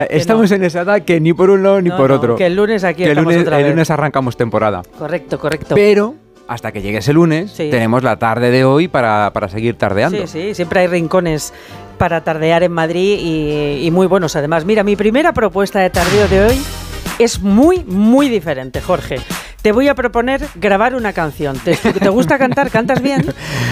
Estamos en esa edad que ni por un lado ni por otro. Que el lunes aquí estamos otra vez. El lunes arrancamos temporada. Correcto. Pero hasta que llegue ese lunes, tenemos la tarde de hoy para seguir tardeando. Sí, siempre hay rincones para tardear en Madrid y muy buenos además. Mira, mi primera propuesta de tardeo de hoy es muy, muy diferente, Jorge. Te voy a proponer grabar una canción. ¿Te gusta cantar? ¿Cantas bien?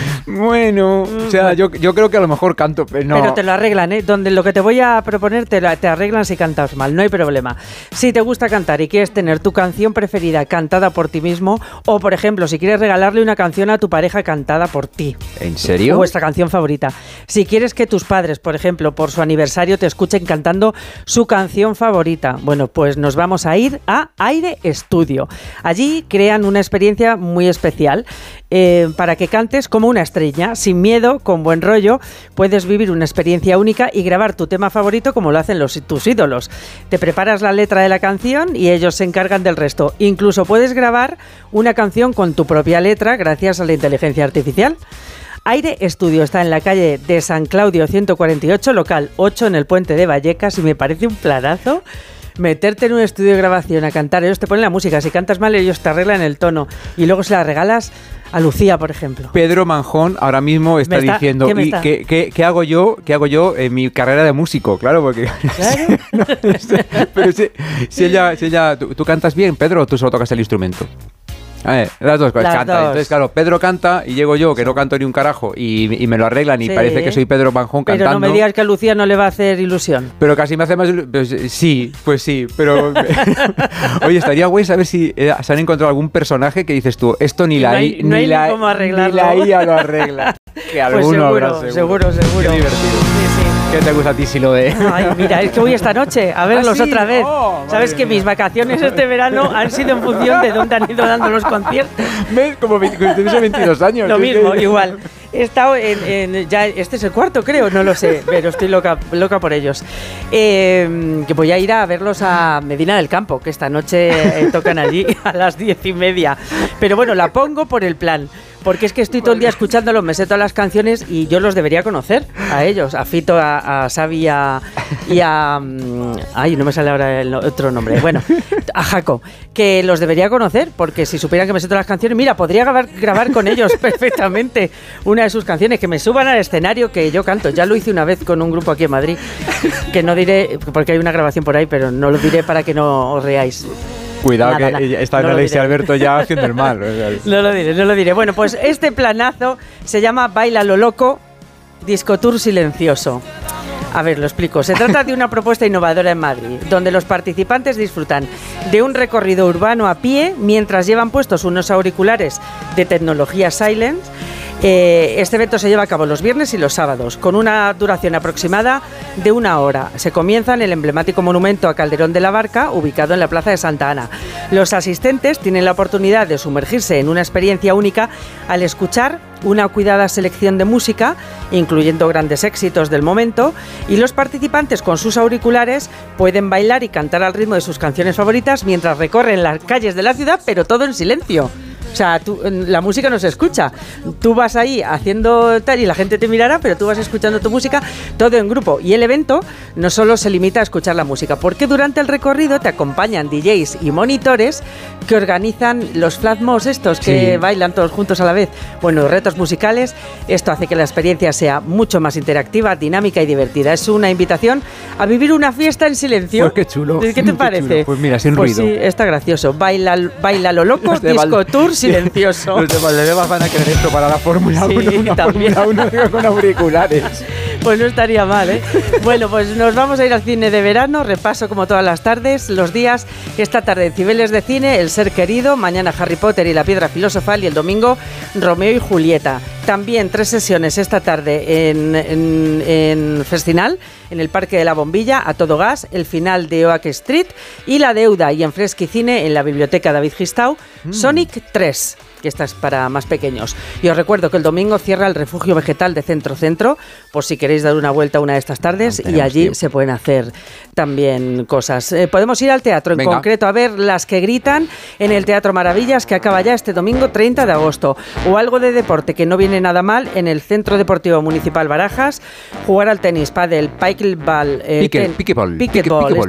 Bueno, o sea, yo creo que a lo mejor canto, pero no. Pero te lo arreglan, ¿eh? Donde lo que te voy a proponer te arreglan si cantas mal, no hay problema. Si te gusta cantar y quieres tener tu canción preferida cantada por ti mismo, o por ejemplo, si quieres regalarle una canción a tu pareja cantada por ti. ¿En serio? Vuestra canción favorita. Si quieres que tus padres, por ejemplo, por su aniversario te escuchen cantando su canción favorita, bueno, pues nos vamos a ir a Aire Estudio. Allí crean una experiencia muy especial para que cantes como una estrella, sin miedo, con buen rollo. Puedes vivir una experiencia única y grabar tu tema favorito como lo hacen tus ídolos. Te preparas la letra de la canción y ellos se encargan del resto. Incluso puedes grabar una canción con tu propia letra gracias a la inteligencia artificial. Aire Estudio está en la calle de San Claudio 148, local 8 en el Puente de Vallecas, y me parece un planazo meterte en un estudio de grabación a cantar. Ellos te ponen la música, si cantas mal ellos te arreglan el tono y luego se la regalas a Lucía, por ejemplo. Pedro Manjón ahora mismo está diciendo, ¿qué hago yo en mi carrera de músico? Claro, porque... ¿Claro? Pero si ella ¿tú cantas bien, Pedro, o tú solo tocas el instrumento? A ver, las dos cosas. Entonces, claro, Pedro canta y llego yo, que no canto ni un carajo, y me lo arreglan y parece que soy Pedro Manjón cantando. Pero no me digas que a Lucía no le va a hacer ilusión. Pero casi me hace más ilusión. Pues sí, pero... Oye, estaría guay saber si se han encontrado algún personaje que dices tú, esto ni la IA ni la lo arregla. Que alguno habrá, seguro. Qué divertido. Sí. ¿Qué te gusta a ti si lo de...? Ay, mira, es que voy esta noche a verlos otra vez. Sabes que mis vacaciones este verano han sido en función de dónde han ido dando los conciertos. ¿Ves? Como tienes 22 años. Lo mismo, igual. He estado ya este es el cuarto, creo, no lo sé, pero estoy loca por ellos. Que voy a ir a verlos a Medina del Campo, que esta noche tocan allí a las 10:30. Pero bueno, la pongo por el plan. Porque es que estoy todo el día escuchándolos, me sé todas las canciones y yo los debería conocer a ellos, a Fito, a Xavi y a... Ay, no me sale ahora el otro nombre. Bueno, a Jaco, que los debería conocer, porque si supieran que me sé todas las canciones, mira, podría grabar con ellos perfectamente una de sus canciones, que me suban al escenario que yo canto. Ya lo hice una vez con un grupo aquí en Madrid, que no diré, porque hay una grabación por ahí, pero no lo diré para que no os reáis. Cuidado, que está no Alexia Alberto ya haciendo el mal. No lo diré. Bueno, pues este planazo se llama Baila lo Loco, Disco Tour Silencioso. A ver, lo explico. Se trata de una propuesta innovadora en Madrid, donde los participantes disfrutan de un recorrido urbano a pie mientras llevan puestos unos auriculares de tecnología Silence. Este evento se lleva a cabo los viernes y los sábados, con una duración aproximada de 1 hora. Se comienza en el emblemático monumento a Calderón de la Barca, ubicado en la Plaza de Santa Ana. Los asistentes tienen la oportunidad de sumergirse en una experiencia única al escuchar una cuidada selección de música, incluyendo grandes éxitos del momento, y los participantes con sus auriculares pueden bailar y cantar al ritmo de sus canciones favoritas mientras recorren las calles de la ciudad, pero todo en silencio. O sea, la música no se escucha. Tú vas ahí haciendo tal y la gente te mirará, pero tú vas escuchando tu música, todo en grupo. Y el evento no solo se limita a escuchar la música, porque durante el recorrido te acompañan DJs y monitores que organizan los flat mobs estos que bailan todos juntos a la vez. Bueno, retos musicales. Esto hace que la experiencia sea mucho más interactiva, dinámica y divertida. Es una invitación a vivir una fiesta en silencio. Pues qué chulo. ¿Qué te parece? Chulo. Pues mira, sin ruido. Sí, está gracioso. Baila lo loco, Disco Tour silencioso. Los de Valdebebas van a querer esto para la Fórmula 1, Fórmula 1 con auriculares. Pues no estaría mal, ¿eh? Bueno, pues nos vamos a ir al cine de verano. Repaso como todas las tardes, los días. Esta tarde Cibeles de Cine, El Ser Querido. Mañana Harry Potter y la Piedra Filosofal. Y el domingo Romeo y Julieta. También 3 sesiones esta tarde en Festinal, en el Parque de la Bombilla, a todo gas. El final de Oak Street y La Deuda. Y en Fresquicine, en la Biblioteca David Gistau, Sonic 3. que esta es para más pequeños. Y os recuerdo que el domingo cierra el refugio vegetal de Centro, por si queréis dar una vuelta una de estas tardes, y allí tiempo. Se pueden hacer también cosas. Podemos ir al teatro, en concreto, a ver Las que gritan en el Teatro Maravillas, que acaba ya este domingo 30 de agosto. O algo de deporte, que no viene nada mal, en el Centro Deportivo Municipal Barajas, jugar al tenis, pádel, pickleball, piqueball.